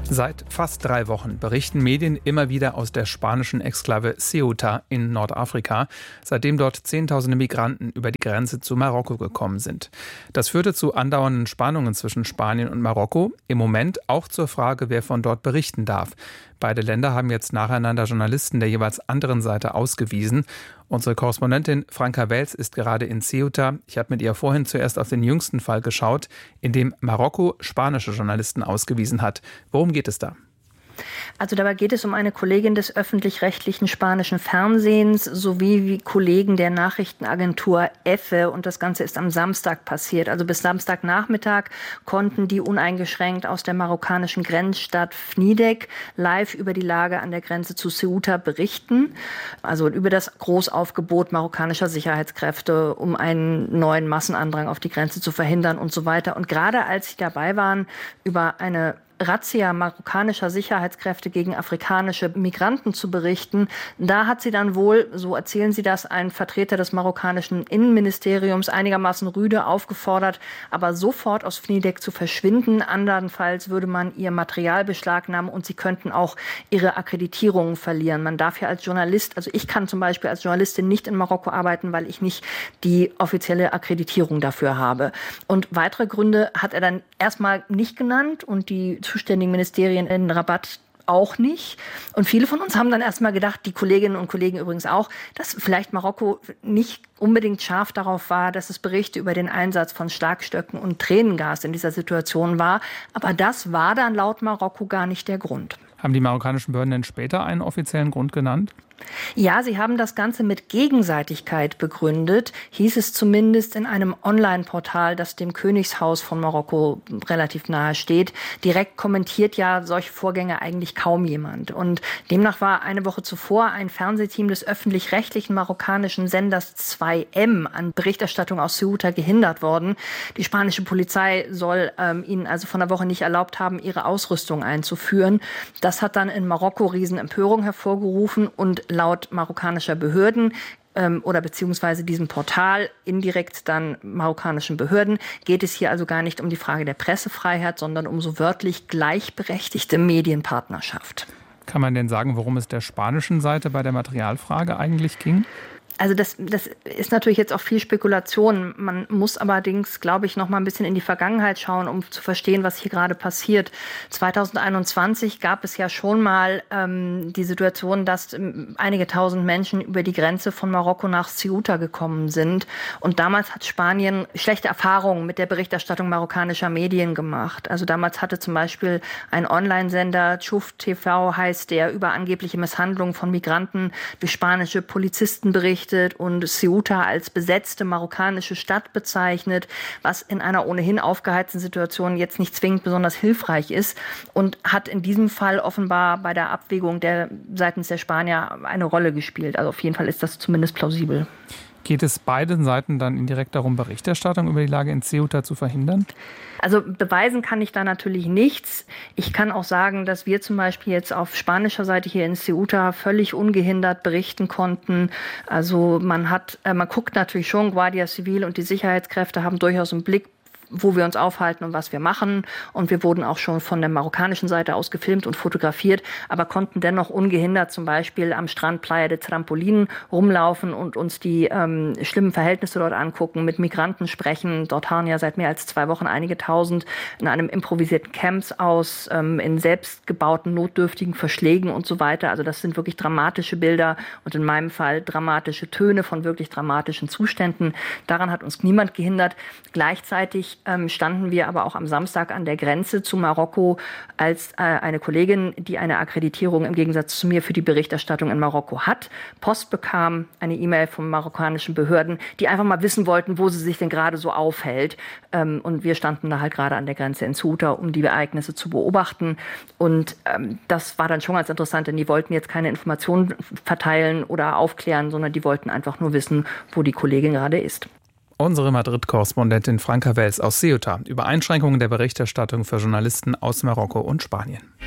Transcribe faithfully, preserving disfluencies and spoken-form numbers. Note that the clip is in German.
Seit fast drei Wochen berichten Medien immer wieder aus der spanischen Exklave Ceuta in Nordafrika, seitdem dort Zehntausende Migranten über die Grenze zu Marokko gekommen sind. Das führte zu andauernden Spannungen zwischen Spanien und Marokko, im Moment auch zur Frage, wer von dort berichten darf. Beide Länder haben jetzt nacheinander Journalisten der jeweils anderen Seite ausgewiesen. Unsere Korrespondentin Franka Wels ist gerade in Ceuta. Ich habe mit ihr vorhin zuerst auf den jüngsten Fall geschaut, in dem Marokko spanische Journalisten ausgewiesen hat. Worum geht es da? Also dabei geht es um eine Kollegin des öffentlich-rechtlichen spanischen Fernsehens sowie wie Kollegen der Nachrichtenagentur EFE, und das Ganze ist am Samstag passiert. Also bis Samstagnachmittag konnten die uneingeschränkt aus der marokkanischen Grenzstadt Fnidek live über die Lage an der Grenze zu Ceuta berichten, also über das Großaufgebot marokkanischer Sicherheitskräfte, um einen neuen Massenandrang auf die Grenze zu verhindern und so weiter. Und gerade als sie dabei waren, über eine Razzia marokkanischer Sicherheitskräfte gegen afrikanische Migranten zu berichten. Da hat sie dann wohl, so erzählen sie das, ein Vertreter des marokkanischen Innenministeriums einigermaßen rüde aufgefordert, aber sofort aus Fnidek zu verschwinden. Andernfalls würde man ihr Material beschlagnahmen und sie könnten auch ihre Akkreditierungen verlieren. Man darf ja als Journalist, also ich kann zum Beispiel als Journalistin nicht in Marokko arbeiten, weil ich nicht die offizielle Akkreditierung dafür habe. Und weitere Gründe hat er dann erstmal nicht genannt und die zuständigen Ministerien in Rabat auch nicht. Und viele von uns haben dann erstmal gedacht, die Kolleginnen und Kollegen übrigens auch, dass vielleicht Marokko nicht unbedingt scharf darauf war, dass es Berichte über den Einsatz von Schlagstöcken und Tränengas in dieser Situation war. Aber das war dann laut Marokko gar nicht der Grund. Haben die marokkanischen Behörden denn später einen offiziellen Grund genannt? Ja, sie haben das Ganze mit Gegenseitigkeit begründet, hieß es zumindest in einem Online-Portal, das dem Königshaus von Marokko relativ nahe steht. Direkt kommentiert ja solche Vorgänge eigentlich kaum jemand. Und demnach war eine Woche zuvor ein Fernsehteam des öffentlich-rechtlichen marokkanischen Senders zwei M an Berichterstattung aus Ceuta gehindert worden. Die spanische Polizei soll ähm, ihnen also von der Woche nicht erlaubt haben, ihre Ausrüstung einzuführen. Das hat dann in Marokko Riesenempörung hervorgerufen und laut marokkanischer Behörden ähm, oder beziehungsweise diesem Portal, indirekt dann marokkanischen Behörden, geht es hier also gar nicht um die Frage der Pressefreiheit, sondern um so wörtlich gleichberechtigte Medienpartnerschaft. Kann man denn sagen, worum es der spanischen Seite bei der Materialfrage eigentlich ging? Also das, das ist natürlich jetzt auch viel Spekulation. Man muss allerdings, glaube ich, noch mal ein bisschen in die Vergangenheit schauen, um zu verstehen, was hier gerade passiert. zwanzig einundzwanzig gab es ja schon mal ähm, die Situation, dass ähm, einige tausend Menschen über die Grenze von Marokko nach Ceuta gekommen sind. Und damals hat Spanien schlechte Erfahrungen mit der Berichterstattung marokkanischer Medien gemacht. Also damals hatte zum Beispiel ein Online-Sender, Chuf T V heißt der, über angebliche Misshandlungen von Migranten durch spanische Polizisten berichtet und Ceuta als besetzte marokkanische Stadt bezeichnet, was in einer ohnehin aufgeheizten Situation jetzt nicht zwingend besonders hilfreich ist, und hat in diesem Fall offenbar bei der Abwägung der seitens der Spanier eine Rolle gespielt. Also auf jeden Fall ist das zumindest plausibel. Geht es beiden Seiten dann indirekt darum, Berichterstattung über die Lage in Ceuta zu verhindern? Also beweisen kann ich da natürlich nichts. Ich kann auch sagen, dass wir zum Beispiel jetzt auf spanischer Seite hier in Ceuta völlig ungehindert berichten konnten. Also man hat, äh, man guckt natürlich schon, Guardia Civil und die Sicherheitskräfte haben durchaus einen Blick, wo wir uns aufhalten und was wir machen. Und wir wurden auch schon von der marokkanischen Seite aus gefilmt und fotografiert, aber konnten dennoch ungehindert zum Beispiel am Strand Playa de Trampolín rumlaufen und uns die ähm, schlimmen Verhältnisse dort angucken, mit Migranten sprechen. Dort harren ja seit mehr als zwei Wochen einige Tausend in einem improvisierten Camps aus, ähm, in selbstgebauten, notdürftigen Verschlägen und so weiter. Also das sind wirklich dramatische Bilder und in meinem Fall dramatische Töne von wirklich dramatischen Zuständen. Daran hat uns niemand gehindert. Gleichzeitig Ähm, standen wir aber auch am Samstag an der Grenze zu Marokko, als äh, eine Kollegin, die eine Akkreditierung im Gegensatz zu mir für die Berichterstattung in Marokko hat, Post bekam, eine E-Mail von marokkanischen Behörden, die einfach mal wissen wollten, wo sie sich denn gerade so aufhält. Ähm, und wir standen da halt gerade an der Grenze in Ceuta, um die Ereignisse zu beobachten. Und ähm, das war dann schon ganz interessant, denn die wollten jetzt keine Informationen verteilen oder aufklären, sondern die wollten einfach nur wissen, wo die Kollegin gerade ist. Unsere Madrid-Korrespondentin Franka Wels aus Ceuta über Einschränkungen der Berichterstattung für Journalisten aus Marokko und Spanien.